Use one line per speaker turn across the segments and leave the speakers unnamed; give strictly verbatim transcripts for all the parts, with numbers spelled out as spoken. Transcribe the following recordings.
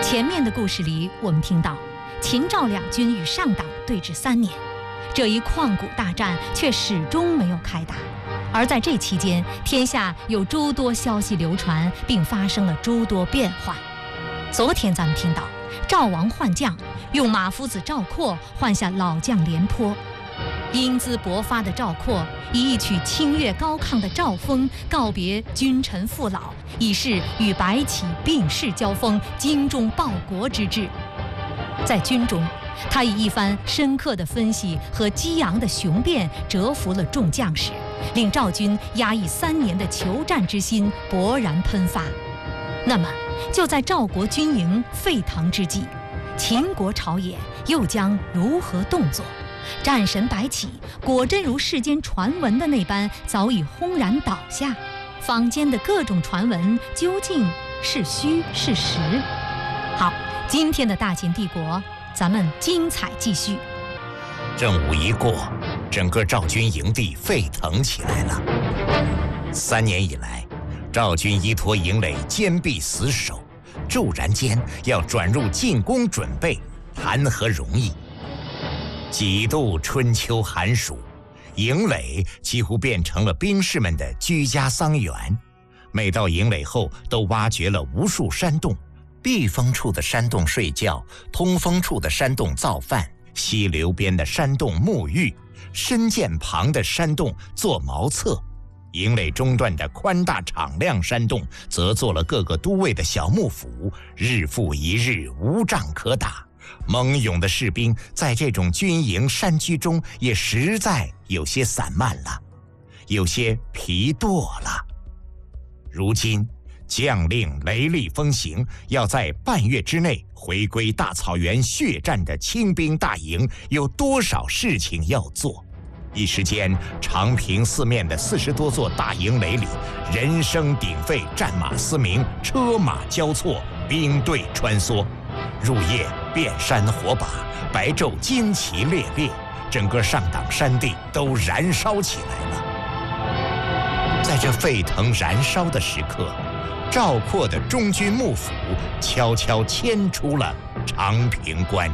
前面的故事里，我们听到秦赵两军与上党对峙三年，这一旷古大战却始终没有开打。而在这期间，天下有诸多消息流传，并发生了诸多变幻。昨天咱们听到赵王换将，用马夫子赵括换下老将廉颇。英姿勃发的赵括以一曲清越高亢的赵风告别君臣父老，以示与白起并世交锋、精忠报国之志。在军中，他以一番深刻的分析和激昂的雄辩折服了众将士，令赵军压抑三年的求战之心勃然喷发。那么，就在赵国军营沸腾之际，秦国朝野又将如何动作？战神白起果真如世间传闻的那般早已轰然倒下？坊间的各种传闻究竟是虚是实？好，今天的大秦帝国，咱们精彩继续。
正午一过，整个赵军营地沸腾起来了。三年以来，赵军依托营垒坚壁死守，骤然间要转入进攻准备，谈何容易？几度春秋寒暑，营垒几乎变成了兵士们的居家桑园。每到营垒后，都挖掘了无数山洞，避风处的山洞睡觉，通风处的山洞造饭，溪流边的山洞沐浴，深涧旁的山洞做茅厕。营垒中段的宽大敞亮山洞，则做了各个都尉的小幕府，日复一日，无仗可打。猛勇的士兵在这种军营山居中也实在有些散漫了，有些疲惰了。如今将令雷厉风行，要在半月之内回归大草原血战的轻兵大营，有多少事情要做？一时间，长平四面的四十多座大营垒里，人声鼎沸，战马嘶鸣，车马交错，兵队穿梭。入夜遍山火把，白昼旌旗猎猎，整个上党山地都燃烧起来了。在这沸腾燃烧的时刻，赵括的中军幕府悄悄迁出了长平关。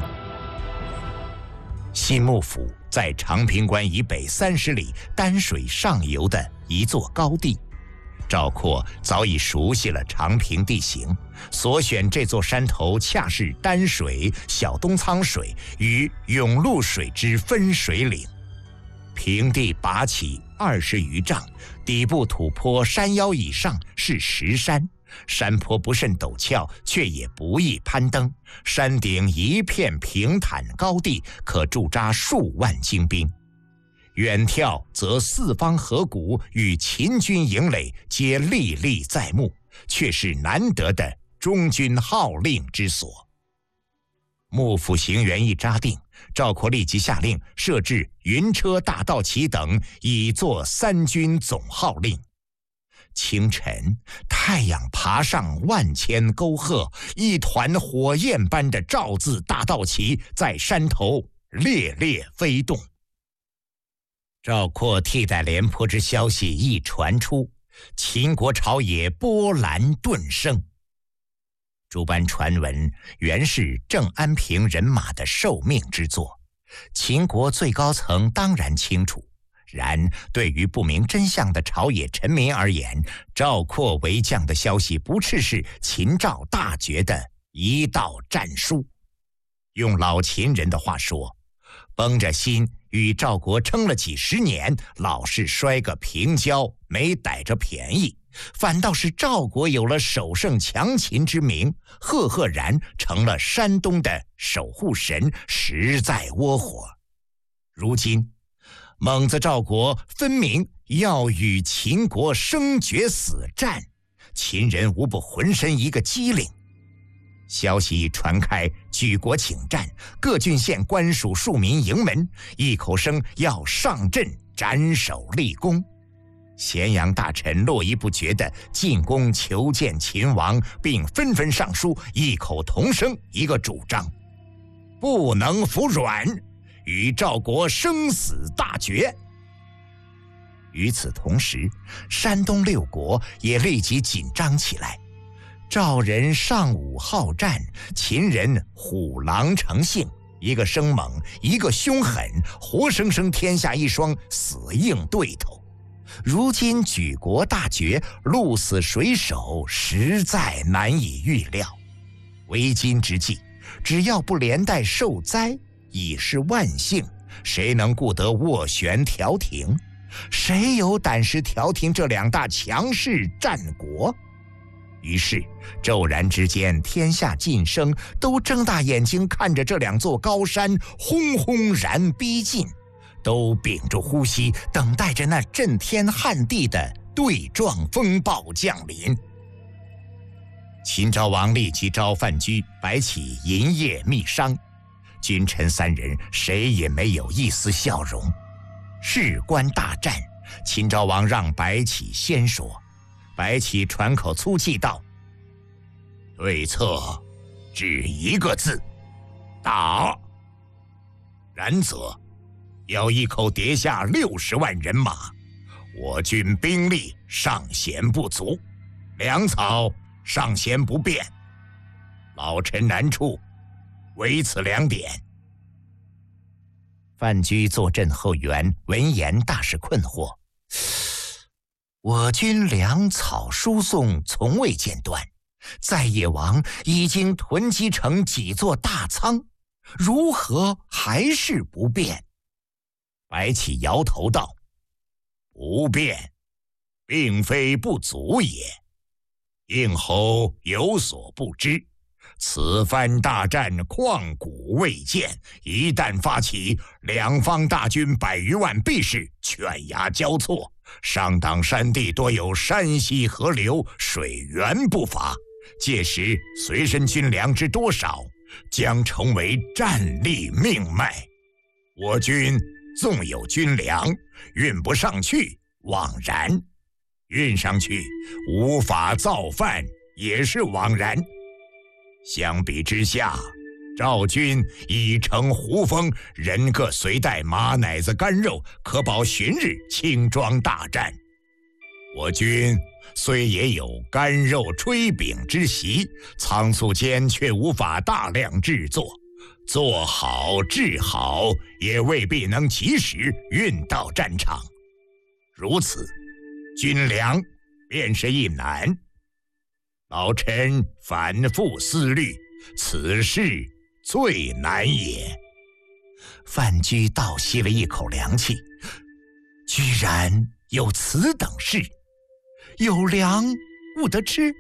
新幕府在长平关以北三十里丹水上游的一座高地。赵括早已熟悉了长平地形，所选这座山头恰是丹水、小东仓水与永禄水之分水岭。平地拔起二十余丈，底部土坡山腰以上是石山，山坡不甚陡峭，却也不易攀登。山顶一片平坦高地，可驻扎数万精兵。远眺则四方河谷与秦军营垒皆历历在目，却是难得的中军号令之所。幕府行辕一扎定，赵括立即下令设置云车大道旗等，以作三军总号令。清晨，太阳爬上万千沟壑，一团火焰般的赵字大道旗在山头猎猎飞动。赵括替代廉颇之消息一传出，秦国朝野波澜顿生。诸般传闻原是郑安平人马的受命之作，秦国最高层当然清楚。然对于不明真相的朝野臣民而言，赵括为将的消息不啻是秦赵大决的一道战书。用老秦人的话说，绷着心与赵国撑了几十年，老是摔个平交，没逮着便宜，反倒是赵国有了首胜强秦之名，赫赫然成了山东的守护神，实在窝火。如今猛子赵国分明要与秦国生决死战，秦人无不浑身一个机灵。消息一传开，举国请战，各郡县官署庶民营门，异口声要上阵斩首立功。咸阳大臣络绎不绝地进宫求见秦王，并纷纷上书，异口同声一个主张：不能服软，与赵国生死大决。与此同时，山东六国也立即紧张起来。 赵人上武好战，秦人虎狼成性，一个生猛，一个凶狠，活生生天下一双死硬对头。如今举国大决，鹿死谁手，实在难以预料。为今之计，只要不连带受灾，已是万幸。谁能顾得斡旋调停？谁有胆识调停这两大强势战国？于是骤然之间，天下晋生都睁大眼睛看着这两座高山轰轰然逼近，都屏住呼吸，等待着那震天撼地的对撞风暴降临。秦昭王立即召范雎、白起营业密商，君臣三人谁也没有一丝笑容。事关大战，秦昭王让白起先说。白起喘口粗气道：对策只一个字，打。然则要一口叠下六十万人马，我军兵力尚嫌不足，粮草尚嫌不便，老臣难处唯此两点。范雎坐镇后援，闻言大是困惑。我军粮草输送从未间断，在野王已经囤积成几座大仓，如何还是不便？白起摇头道：不便并非不足也，应侯有所不知，此番大战旷古未见，一旦发起，两方大军百余万必是犬牙交错，上党山地多有山溪河流，水源不乏，届时随身军粮之多少，将成为战力命脉。我军纵有军粮，运不上去枉然；运上去无法造饭，也是枉然。相比之下，赵军已成胡风，人各随带马奶子干肉，可保旬日轻装大战。我军虽也有干肉炊饼之习，仓促间却无法大量制作，做好制好也未必能及时运到战场。如此，军粮便是一难。老臣反复思虑，此事最难也。范雎倒吸了一口凉气，居然有此等事，有粮不得吃。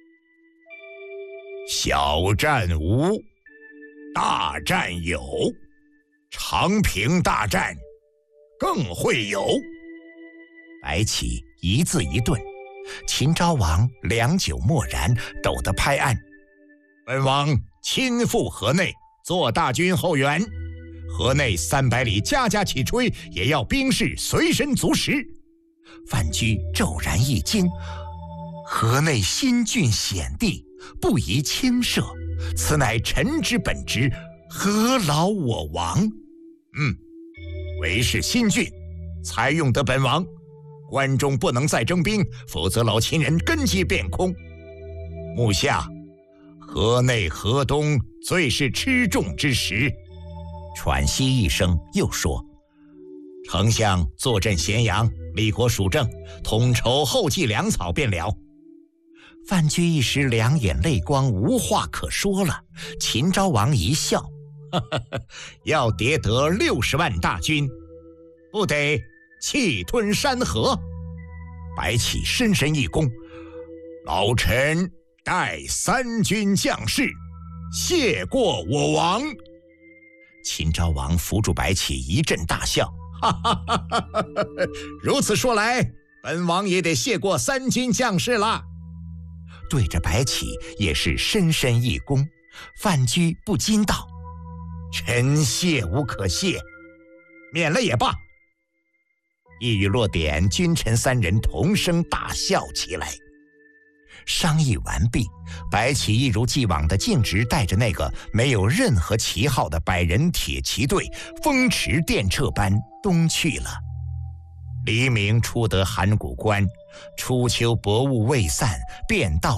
小战无，大战有，长平大战更会有。白起一字一顿，秦昭王良久默然，抖得拍案：本王亲赴河内，做大军后援。河内三百里，家家起吹，也要兵士随身足食。范雎骤然一惊，河内新峻险地，不宜轻涉，此乃臣之本职，何劳我王？嗯，为是新郡，才用得本王。关中不能再征兵，否则老秦人根基变空。目下河内河东最是吃重之时。喘息一声，又说：丞相坐镇咸阳，立国属政，统筹后继粮草便了。范雎一时两眼泪光，无话可说了。秦昭王一笑：呵呵呵，要迭得六十万大军，不得气吞山河。白起深深一躬：老臣待三军将士，谢过我王。秦昭王扶住白起，一阵大笑：哈哈哈哈哈！如此说来，本王也得谢过三军将士了。对着白起也是深深一躬。范雎不禁道：臣谢无可谢，免了也罢。一语落点，君臣三人同声大笑起来。商议完毕，白起一如既往的径直带着那个没有任何旗号的百人铁骑队，风驰电掣般东去了。黎明出得函谷关，初秋薄雾未散，便到了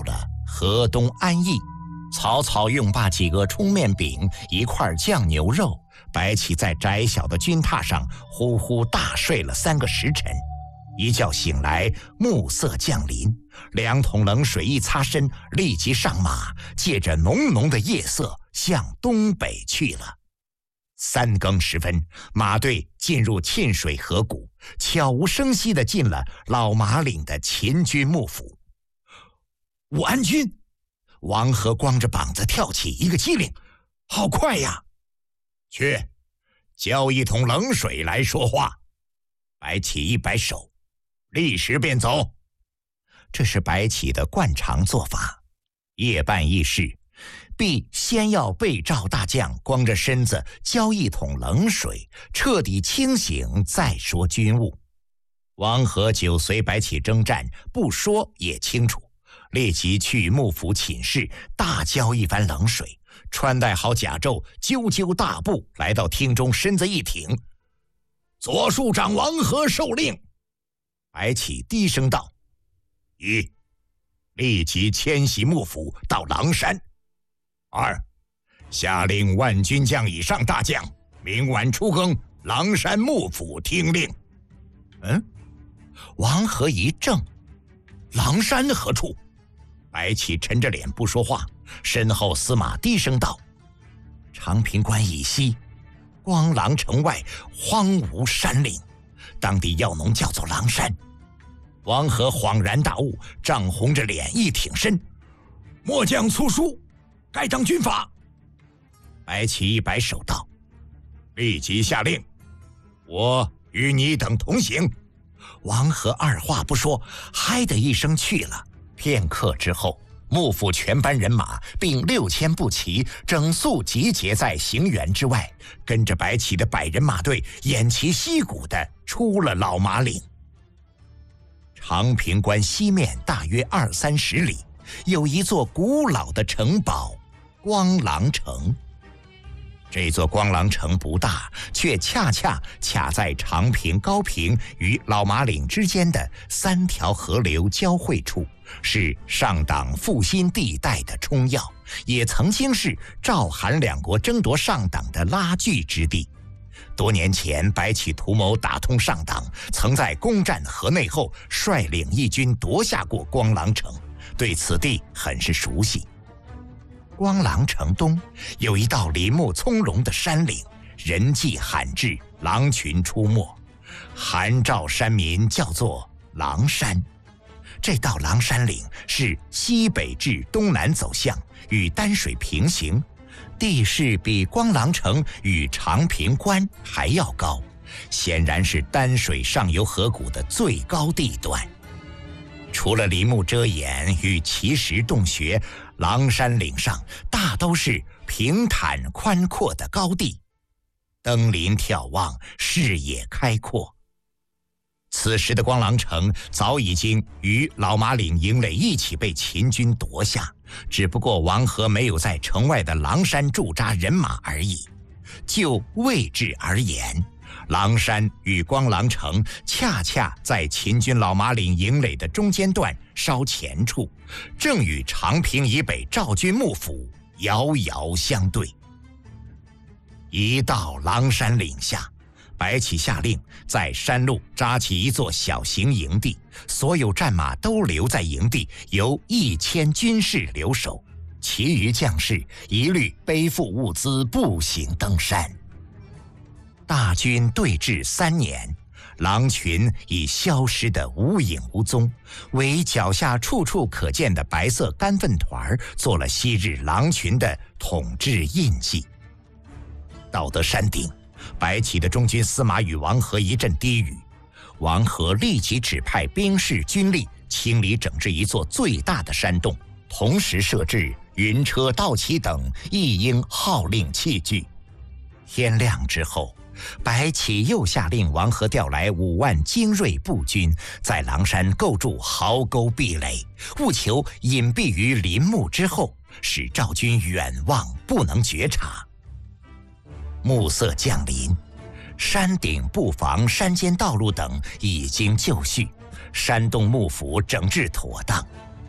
河东安邑，草草用罢几个冲面饼，一块酱牛肉，白起在窄小的军榻上呼呼大睡了三个时辰。一觉醒来，暮色降临，两桶冷水一擦身，立即上马，借着浓浓的夜色向东北去了。三更时分，马队进入沁水河谷，悄无声息地进了老马岭的秦军幕府。武安君，王和光着膀子跳起一个机灵，好快呀！去，浇一桶冷水来说话。白起一摆手，立时便走。这是白起的惯常做法，夜半议事，必先要被赵大将光着身子浇一桶冷水，彻底清醒，再说军务。王和久随白起征战，不说也清楚，立即去幕府寝室大浇一番冷水，穿戴好甲胄，啾啾大步来到厅中，身子一挺，左庶长王和受令。白起低声道：一，立即迁徙幕府到狼山。二，下令万军将以上大将明晚出更，狼山幕府听令。嗯，王和一怔，狼山何处？白起沉着脸不说话，身后司马低声道：长平关以西，光狼城外荒芜山岭，当地药农叫做狼山。王和恍然大悟，涨红着脸一挺身：末将粗疏，盖章军法。白起一摆手道：立即下令，我与你等同行。王和二话不说，嗨的一声去了。片刻之后，幕府全班人马并六千步骑整肃集结在行辕之外，跟着白起的百人马队偃旗息鼓地出了老马岭。长平关西面大约二三十里，有一座古老的城堡——光狼城。这座光狼城不大，却恰恰卡在长平、高平与老马岭之间的三条河流交汇处，是上党复兴地带的冲要，也曾经是赵韩两国争夺上党的拉锯之地。多年前，白起图谋打通上党，曾在攻占河内后率领义军夺下过光狼城，对此地很是熟悉。光狼城东有一道林木葱茏的山岭，人迹罕至，狼群出没，韩赵山民叫做狼山。这道狼山岭是西北至东南走向，与丹水平行，地势比光狼城与长平关还要高，显然是丹水上游河谷的最高地段。除了林木遮掩与奇石洞穴，狼山岭上大都是平坦宽阔的高地，登临眺望，视野开阔。此时的光狼城早已经与老马岭营垒一起被秦军夺下，只不过王和没有在城外的狼山驻扎人马而已。就位置而言，狼山与光狼城恰恰在秦军老马岭营垒的中间段稍前处，正与长平以北赵军幕府遥遥相对。一到狼山岭下，白起下令在山路扎起一座小型营地，所有战马都留在营地，由一千军士留守，其余将士一律背负物资步行登山。大军对峙三年，狼群已消失得无影无踪，唯脚下处处可见的白色干粪团做了昔日狼群的统治印记。到得山顶，白起的中军司马与王和一阵低语，王和立即指派兵士军力清理整治一座最大的山洞，同时设置云车、道旗等一应号令器具。天亮之后，白起又下令王和调来五万精锐步军，在狼山构筑壕沟壁垒，务求隐蔽于林木之后，使赵军远望不能觉察。暮色降临，山顶布防、山间道路等已经就绪，山洞幕府整治妥当。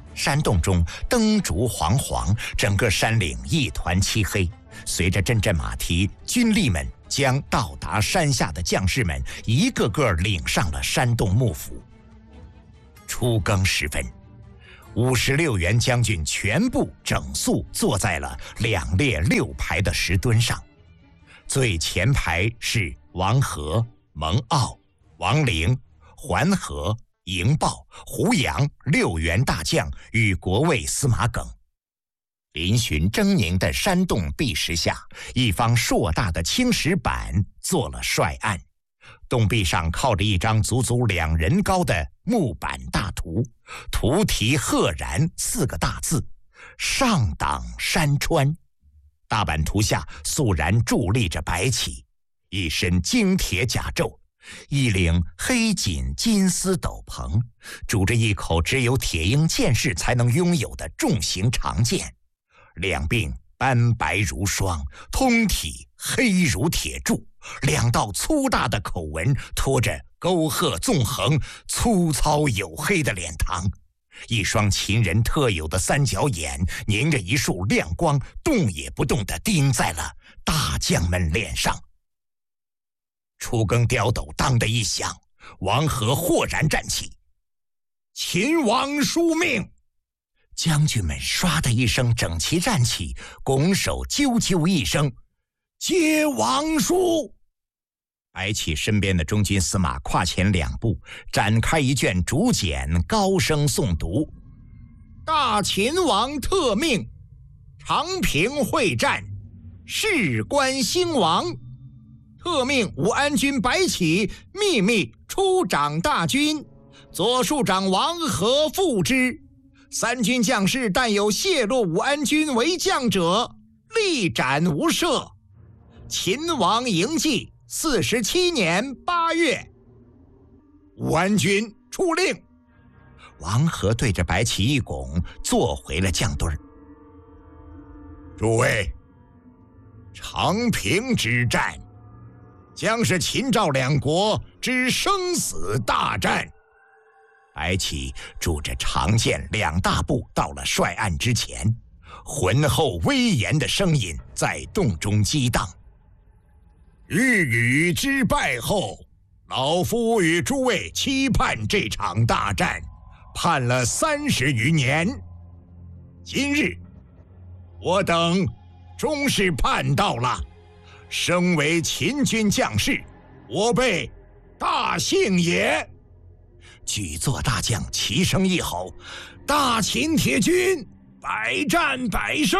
山洞中灯烛煌煌，整个山岭一团漆黑。随着阵阵马蹄，军吏们将到达山下的将士们一个个领上了山洞幕府。初更时分，五十六员将军全部整肃坐在了两列六排的石墩上，最前排是王和、蒙骜、王陵、桓和、营豹、胡杨六员大将与国尉司马耿。嶙峋狰狞的山洞壁石下，一方硕大的青石板做了帅案，洞壁上靠着一张足足两人高的木板大图，图题赫然四个大字：上党山川。大版图下肃然伫立着白起，一身精铁甲胄，一领黑锦金丝斗篷，拄着一口只有铁鹰剑士才能拥有的重型长剑，两鬓斑白如霜，通体黑如铁柱，两道粗大的口纹托着沟壑纵横、粗糙黝黑的脸庞，一双秦人特有的三角眼凝着一束亮光，动也不动地盯在了大将们脸上。初更刁斗当的一响，王和豁然站起：“秦王书命！”将军们唰的一声整齐站起，拱手啾啾一声：“接王书！”白起身边的中军司马跨前两步，展开一卷竹简，高声诵读：“大秦王特命，长平会战，事关兴亡。特命武安军白起秘密出掌大军，左庶长王和副之。三军将士但有泄露武安军为将者，立斩无赦。秦王营祭四十七年八月。”武安军出令。王和对着白起一拱，坐回了将墩儿。诸位，长平之战将是秦赵两国之生死大战。白起拄着长剑两大步到了帅案之前，浑厚威严的声音在洞中激荡：“日语之败后，老夫与诸位期盼这场大战，盼了三十余年。今日，我等终是盼到了。身为秦军将士，我辈大幸也！”举座大将齐声一吼：“大秦铁军百战百胜！”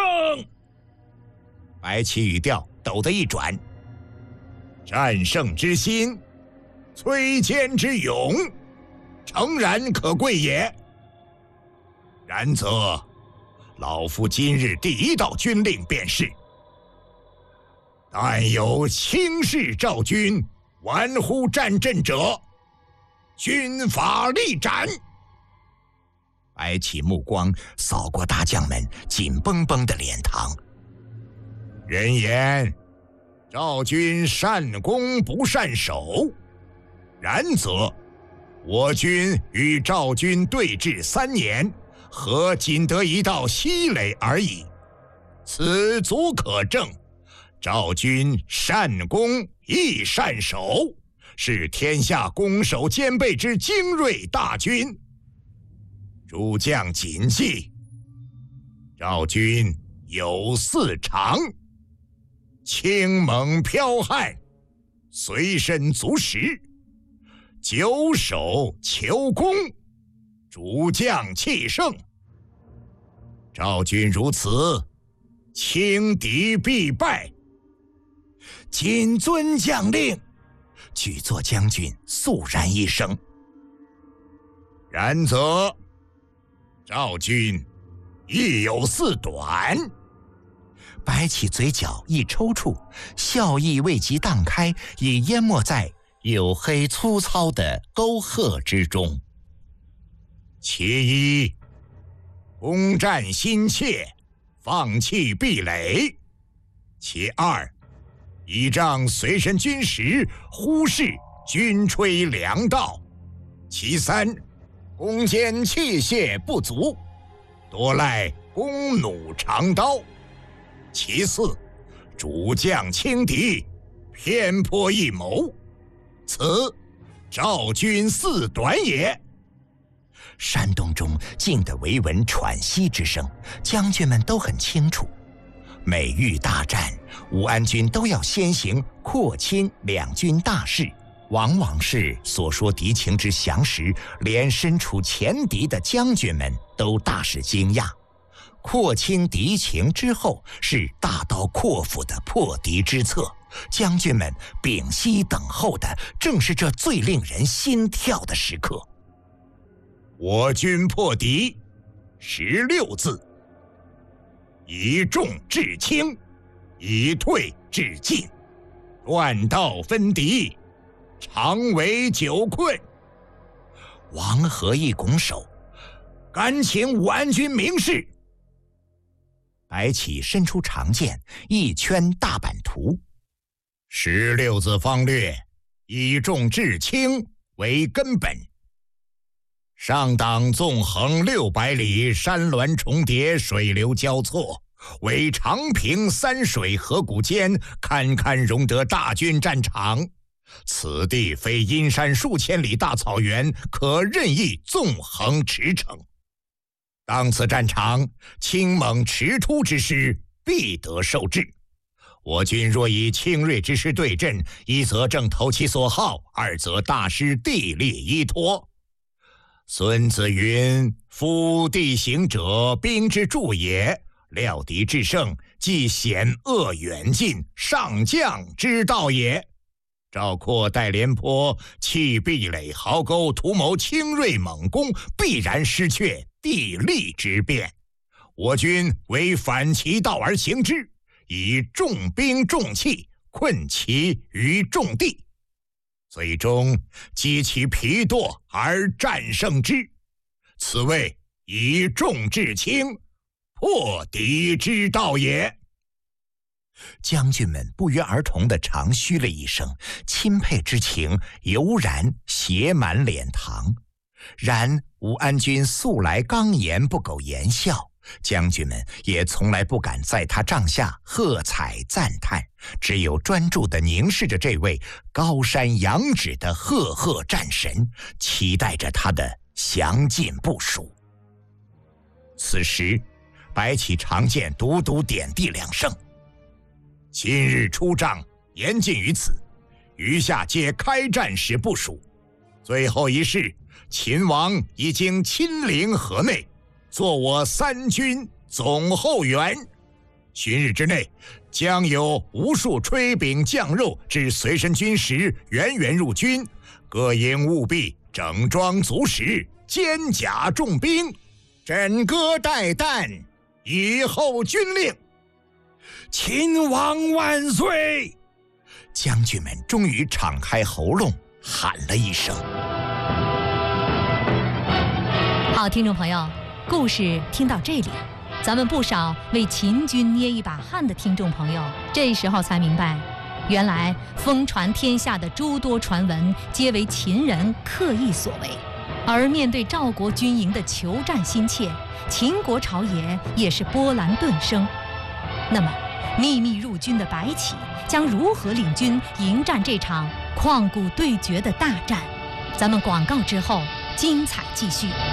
白起语调陡地一转：“战胜之心，摧坚之勇，诚然可贵也。然则，老夫今日第一道军令便是：但有轻视赵军、玩忽战阵者，军法立斩。”白起目光扫过大将们紧绷绷的脸庞。人言赵军善攻不善守，然则我军与赵军对峙三年，何仅得一道西垒而已，此足可证赵军善攻亦善守，是天下攻守兼备之精锐大军。诸将谨记，赵军有四常：轻猛剽悍，随身足食，久守求攻，主将气盛。赵军如此，轻敌必败。谨遵将令。举座将军肃然一声。然则赵军亦有四短。白起嘴角一抽搐，笑意未及荡开，已淹没在黝黑粗糙的沟壑之中。其一，攻战心切，放弃壁垒；其二，倚仗随身军食，忽视军炊粮道；其三，攻坚器械不足， 多赖弓弩长刀；其次，主将轻敌，偏颇一谋，此赵军四短也。山洞中静得惟闻喘息之声，将军们都很清楚，每遇大战，武安军都要先行廓清两军大势，往往是所说敌情之详实，连身处前敌的将军们都大是惊讶。廓清敌情之后，是大刀阔斧的破敌之策，将军们屏息等候的正是这最令人心跳的时刻。我军破敌，十六字：以重制轻，以退制进，断道分敌，常为久困。王和义拱手，敢请武安军明示。白起伸出长剑，一圈大版图。十六字方略，以重制轻为根本。上党纵横六百里，山峦重叠，水流交错，为长平三水河谷间，堪堪容得大军战场。此地非阴山数千里大草原，可任意纵横驰骋。当此战场，轻猛驰突之师必得受制。我军若以轻锐之师对阵，一则正投其所好，二则大失地利依托。孙子云：夫地形者，兵之助也。料敌制胜，即险恶远近，上将之道也。赵括带廉颇弃壁垒壕沟，图谋轻锐猛攻，必然失却地利之便。我军为反其道而行之，以重兵重器困其于重地，最终击其疲惰而战胜之。此谓以重制轻，破敌之道也。将军们不约而同地长吁了一声，钦佩之情油然写满脸庞。然武安军素来刚言不苟言笑，将军们也从来不敢在他帐下喝彩赞叹，只有专注地凝视着这位高山仰止的赫赫战神，期待着他的详尽部署。此时白起长剑独独点地两声：今日出帐，言尽于此，余下皆开战时部署。最后一事，秦王已经亲临河内，做我三军总后援。旬日之内，将有无数炊饼酱肉之随身军食源源入军，各营务必整装足食，坚甲重兵，枕戈待旦，以后军令。秦王万岁！将军们终于敞开喉咙喊了一声。
好，听众朋友，故事听到这里，咱们不少为秦军捏一把汗的听众朋友，这时候才明白，原来疯传天下的诸多传闻皆为秦人刻意所为。而面对赵国军营的求战心切，秦国朝野也是波澜顿生。那么秘密入军的白起将如何领军迎战这场旷古对决的大战？咱们广告之后精彩继续。